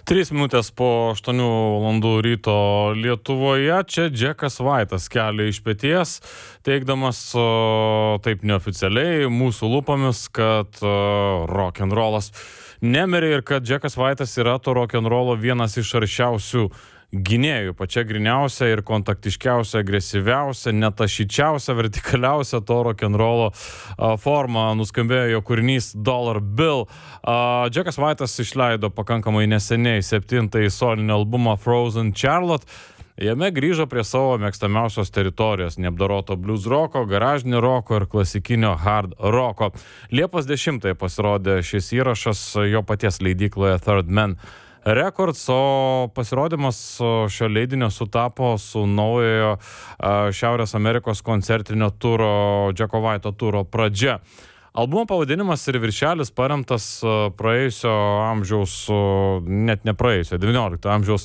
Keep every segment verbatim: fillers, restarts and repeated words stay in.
Trys minutės po aštuonių valandų ryto Lietuvoje. Čia Džekas Vaitas kelia iš peties, teikdamas o, taip neoficialiai mūsų lūpomis, kad o, rock'n'rollas nemirė ir kad Džekas Vaitas yra to rock'n'rollo vienas iš aršiausių gynėjų, pačia griniausia ir kontaktiškiausia, agresyviausia, netašyčiausia, vertikaliausia to rock'n'rollo forma. Nuskambėjo jo kūrinys Dollar Bill. Džekas Vaitas išleido pakankamai neseniai septintąjį solinį albumą Frozen Charlotte. Jame grįžo prie savo mėgstamiausios teritorijos, neapdoroto blues roko, garažinio roko ir klasikinio hard roko. Liepos dešimtąją pasirodė šis įrašas jo paties leidykloje Third Man Records, o pasirodymas šio leidinio sutapo su naujojo Šiaurės Amerikos koncertinio turo, Džeko Vaito turo pradžia. Albumo pavadinimas ir viršelis paremtas praėjusio amžiaus, net ne praėjusio, devyniolikto amžiaus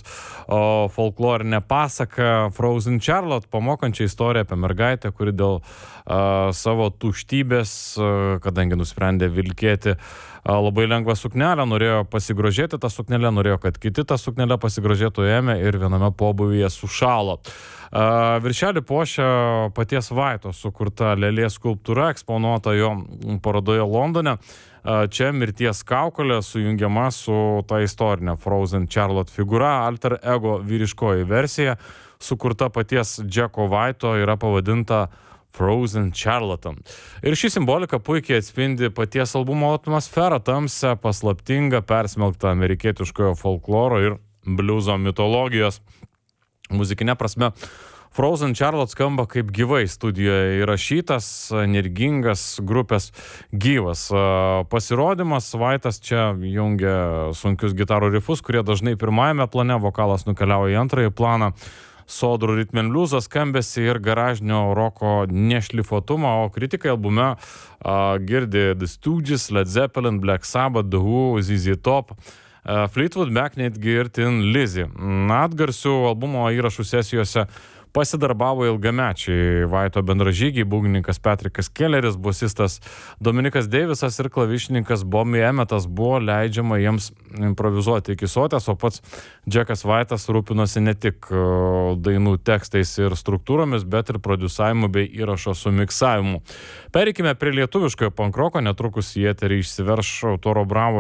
folklorinę pasaką Frozen Charlotte, pamokančią istoriją apie mergaitę, kuri dėl uh, savo tuštybės, uh, kadangi nusprendė vilkėti uh, labai lengvą suknelę, norėjo pasigrožėti tą suknelę, norėjo, kad kiti tą suknelę pasigrožėtų, ėmė ir viename pobūvyje sušalo. Uh, viršelį puošia paties Vaito sukurta lėlės skulptūra, eksponuota jo parodoje Londone. Uh, čia mirties kaukolė sujungiama su ta istorinė Frozen Charlotte figūra, alter ego vyriškoji versija, sukurta paties Džeko Vaito, yra pavadinta Frozen Charlotte. Ir ši simbolika puikiai atspindi paties albumo atmosferą, tamsią, paslaptingą, persmelktą amerikietiškojo folkloro ir bliuzo mitologijos. Muzikinė prasme, Frozen Charlotte skamba kaip gyvai studijoje įrašytas, energingas grupės gyvas pasirodymas. Vaitas čia jungia sunkius gitarų rifus, kurie dažnai pirmajame plane, vokalas nukeliauja į antrąjį planą, sodrų ritmen bliuzo skambesį ir garažinio roko nešlifuotumą, o kritikai albume a, girdi The Stooges, Led Zeppelin, Black Sabbath, The Who, Z Z Top, Fleetwood Mac, netgi ir Tin Lizzy. Atgarsių albumo įrašų sesijose pasidarbavo ilgamečiai Vaito bendražygiai, būgnininkas Patrickas Kelleris, bosistas Dominikas Deivisas ir klavišininkas Bobby Emmettas. Buvo leidžiama jiems improvizuoti iki soties, o pats Džekas Vaitas rūpinosi ne tik dainų tekstais ir struktūromis, bet ir prodiusavimu bei įrašo sumiksavimu. Pereikime prie lietuviškojo pankroko, netrukus į eterį išsiverš Toro Bravo